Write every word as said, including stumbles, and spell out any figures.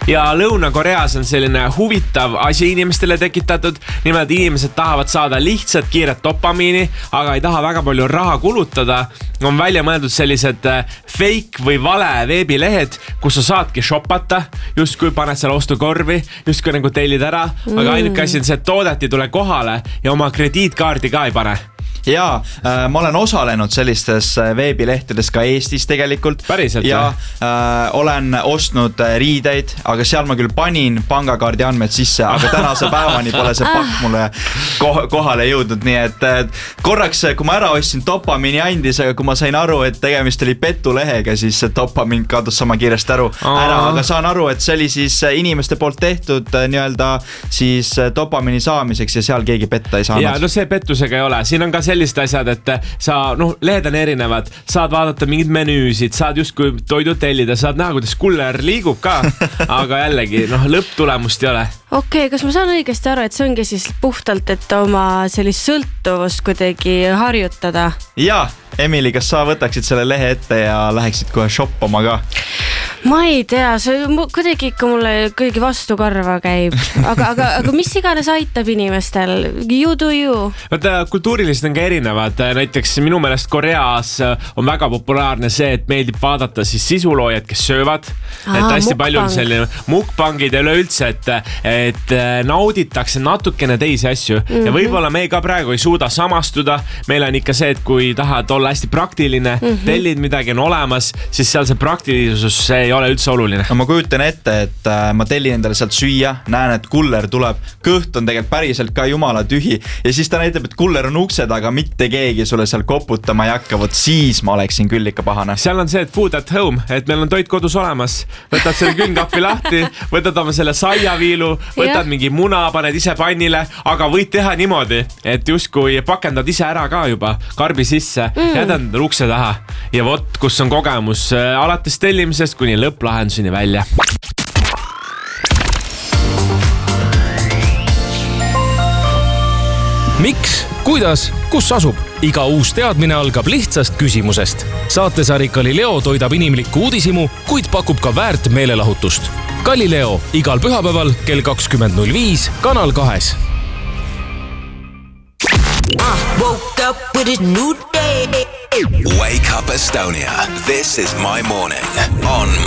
Ja Lõuna-Koreas on selline huvitav asi inimestele tekitatud. Nimelt inimesed tahavad saada lihtsat kiiret dopamiini, aga ei taha väga palju raha kulutada. On välja mõeldud sellised fake või vale veebilehed, kus sa saadki shoppata, just kui paned selle ostukorvi, just kui nagu tellid ära, mm. aga ainuke asi on see, et toodet ei tule kohale ja oma krediitkaardi ka ei pane. Jaa, äh, ma olen osalenud sellistes veebilehtedes ka Eestis tegelikult. Päriselt, ja äh, olen ostnud riideid, aga seal ma küll panin pangakaardi andmed sisse, aga tänase päevani pole see pakk mulle ko- kohale jõudnud. Nii et äh, korraks, kui ma ära ostsin, dopamiini andis, aga kui ma sain aru, et tegemist oli petulehega, siis see dopamiin kadus sama kiiresti aru, ära. Aga saan aru, et see oli siis inimeste poolt tehtud nii-öelda siis dopamiini saamiseks ja seal keegi petta ei saanud. Ja no see pettusega ei ole. Siin on ka sellist asjad, et sa, noh, lehed on erinevad, saad vaadata mingid menüüsid, saad justkui toidu tellida, saad näha, kuidas kuller liigub ka, aga jällegi, noh, lõpptulemust ei ole. Okei, okay, kas ma saan õigesti aru, et see ongi siis puhtalt, et oma sellist sõltuvust kuidagi harjutada? Jaa, Emily, kas sa võtaksid selle lehe ette ja läheksid kohe shoppama ka? Ma ei tea, see kuidagi ikka mulle kuidagi vastu karva käib, aga, aga, aga mis iganes aitab inimestel? You do you. Vaata, kultuuriliselt on ka erinevad. Näiteks minu meelest Koreas on väga populaarne see, et meeldib vaadata siis sisuloojad, kes söövad. Aa, et hästi mukbang. Palju on selline mukbangid ja üleüldse, et, et nauditakse natukene teisi asju. Mm-hmm. Ja võib-olla me ka praegu ei suuda samastuda. Meil on ikka see, et kui tahad olla hästi praktiline, mm-hmm. tellid midagi on olemas, siis seal see praktilisus see ei ole üldse oluline. No ma kujutan ette, et ma tellin endale sealt süüa, näen, et kuller tuleb, kõht on tegelikult päriselt ka jumala tühi ja siis ta näitab, et kuller on ukse taga, mitte keegi sulle seal koputama ei hakka, võt siis ma oleksin küll ikka pahane. Seal on see, et food at home, et meil on toit kodus olemas. Võtad selle külmkappi lahti, võtad oma selle saiaviilu, võtad yeah. mingi muna, paned ise pannile, aga võid teha niimoodi, et justkui pakendad ise ära ka juba karbi sisse, mm. jätad ukse taha ja vot, kus on kogemus alates tellimisest kuni lõpplahenduseni välja. Miks? Kuidas? Kus asub? Iga uus teadmine algab lihtsast küsimusest. Saatesari Galileo toidab inimlikku uudisimu, kuid pakub ka väärt meelelahutust. Galileo igal pühapäeval kell kakskümmend null viis Kanal kahes. I woke up with a new day. Wake up Estonia. This is my morning on